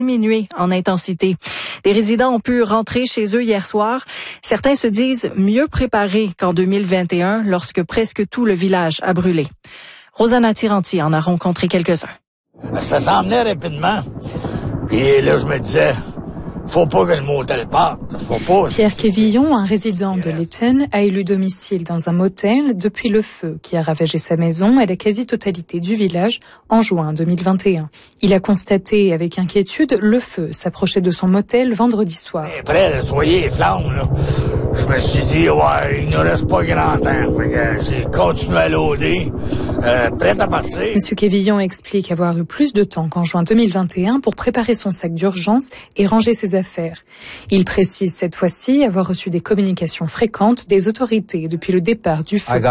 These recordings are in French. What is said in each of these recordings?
diminué en intensité. Les résidents ont pu rentrer chez eux hier soir. Certains se disent mieux préparés qu'en 2021 lorsque presque tout le village a brûlé. Rosanna Tiranti en a rencontré quelques-uns. Ça s'en venait rapidement. Et là, je me disais, faut pas que le motel parte. Faut pas. Pierre Quévillon, un résident de Lytton, a élu domicile dans un motel depuis le feu qui a ravagé sa maison et la quasi-totalité du village en juin 2021. Il a constaté avec inquiétude le feu s'approcher de son motel vendredi soir. Après, là, soyez les flammes, là. Je me suis dit, ouais, il ne reste pas grand temps. Fait que j'ai continué à loader, prêt à partir. Monsieur Quévillon explique avoir eu plus de temps qu'en juin 2021 pour préparer son sac d'urgence et ranger ses affaires. Il précise cette fois-ci avoir reçu des communications fréquentes des autorités depuis le départ du feu.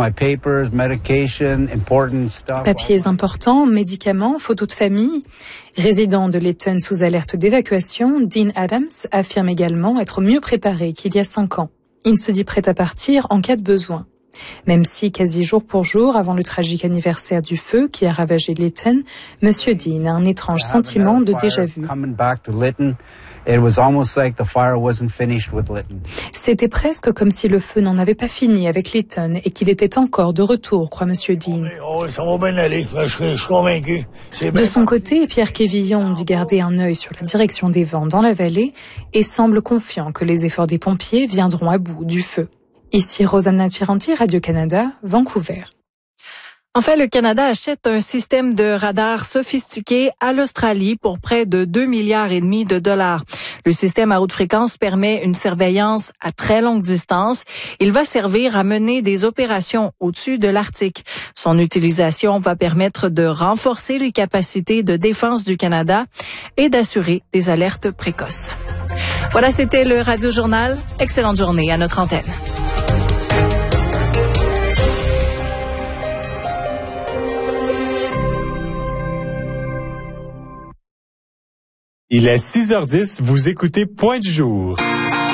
Papiers importants, médicaments, photos de famille. Résident de Lytton sous alerte d'évacuation, Dean Adams affirme également être mieux préparé qu'il y a 5 ans. Il se dit prêt à partir en cas de besoin. Même si quasi jour pour jour, avant le tragique anniversaire du feu qui a ravagé Lytton, Monsieur Dean a un étrange sentiment de déjà-vu. C'était presque comme si le feu n'en avait pas fini avec Lytton et qu'il était encore de retour, croit Monsieur Dean. Ça va bien aller, je suis convaincu. De son côté, Pierre Quévillon dit garder un œil sur la direction des vents dans la vallée et semble confiant que les efforts des pompiers viendront à bout du feu. Ici Rosanna Tiranti, Radio-Canada, Vancouver. En fait, le Canada achète un système de radar sophistiqué à l'Australie pour près de 2,5 milliards de dollars. Le système à haute fréquence permet une surveillance à très longue distance. Il va servir à mener des opérations au-dessus de l'Arctique. Son utilisation va permettre de renforcer les capacités de défense du Canada et d'assurer des alertes précoces. Voilà, c'était le Radio Journal. Excellente journée à notre antenne. Il est 6h10, vous écoutez Point du jour.